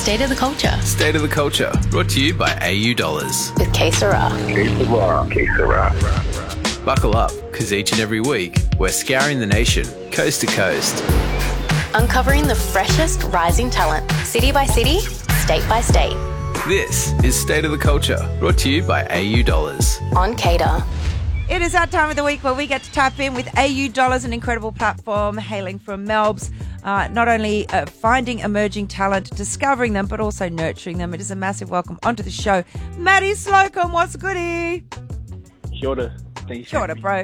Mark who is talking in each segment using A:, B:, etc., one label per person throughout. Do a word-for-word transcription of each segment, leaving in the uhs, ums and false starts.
A: State of the Culture.
B: State of the Culture, brought to you by A U Dollars.
A: With Que Sera.
C: Que Sera.
B: Buckle up, because each and every week, we're scouring the nation, coast to coast.
A: Uncovering the freshest rising talent, city by city, state by state.
B: This is State of the Culture, brought to you by A U Dollars.
A: On Cater.
D: It is that time of the week where we get to tap in with A U Dollars, an incredible platform hailing from Melbs. Uh, not only uh, finding emerging talent, discovering them, but also nurturing them. It is a massive welcome onto the show. Matty Slocum, what's goody?
E: Kia ora. Thanks.
D: Kia ora, bro.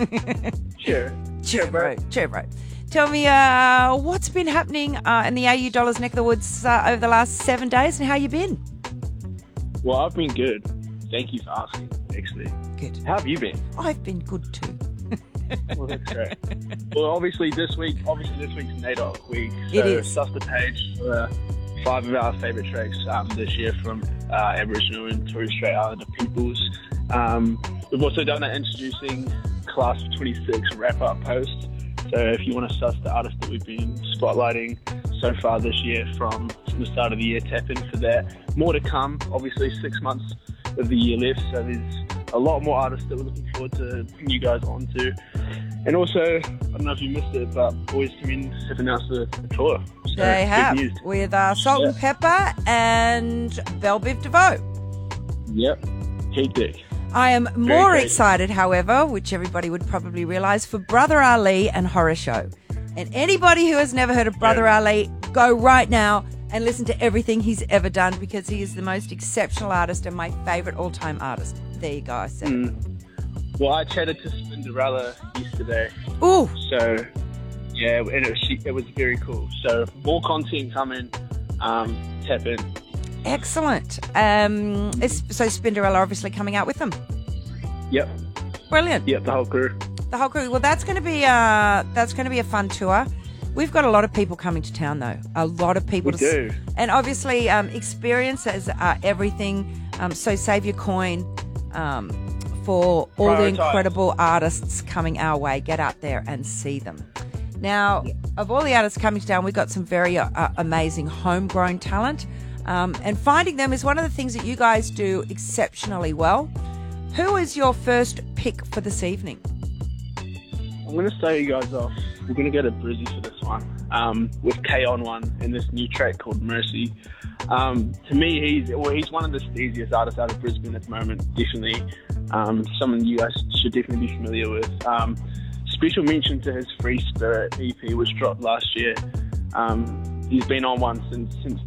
E: Sure.
D: Sure, bro. Sure, bro. Tell me uh, what's been happening uh, in the A U Dollars neck of the woods uh, over the last seven days and how you been?
E: Well, I've been good. Thank you for asking, actually.
D: Good.
E: How have you been?
D: I've been good too.
E: Well, that's great. Well, obviously this week, obviously this week's NAIDOC week. So
D: It is.
E: Suss the page for five of our favourite tracks um, this year from uh, Aboriginal and Torres Strait Islander peoples. Um, we've also done an introducing Class of twenty-six wrap-up post. So if you want to suss the artists that we've been spotlighting so far this year from, from the start of the year, tap in for that. More to come. Obviously six months of the year left, so there's a lot more artists that we're looking forward to bring you guys on to. And also, I don't know if you missed it, but Boys to Men have announced a, a tour. So
D: They
E: big
D: have,
E: news.
D: with uh, Salt
E: Yeah.
D: and Pepper and Belle Biv DeVoe.
E: Yep, hectic.
D: I am more
E: great.
D: excited, however, which everybody would probably realise, for Brother Ali and Horror Show. And anybody who has never heard of Brother
E: Yeah.
D: Ali, go right now and listen to everything he's ever done, because he is the most exceptional artist and my favourite all-time artist. There you go, I said it.
E: Mm. Well, I chatted to Spinderella yesterday,
D: Ooh,
E: so yeah, and it was, she, it was very cool. So more content coming. Um, tap in.
D: excellent. Um, is, so Spinderella obviously coming out with them.
E: Yep,
D: Brilliant.
E: yep, the whole crew.
D: The whole crew. Well, that's going to be uh, that's going to be a fun tour. We've got a lot of people coming to town, though. A lot of people.
E: We
D: to
E: do.
D: S- and obviously, um, experiences are everything. Um, so save your coin um, for all the
E: Prioritise.
D: incredible artists coming our way. Get out there and see them. Now, of all the artists coming to town, we've got some very uh, amazing homegrown talent. Um, and finding them is one of the things that you guys do exceptionally well. Who is your first pick for this evening?
E: I'm going to start you guys off. We're going to go to Brizzy for this one, um, with K on one and this new track called Mercy. Um, to me, he's well, he's one of the easiest artists out of Brisbane at the moment, definitely. Um, someone you guys should definitely be familiar with. Um, special mention to his Free Spirit E P, which dropped last year. Um, he's been on one since since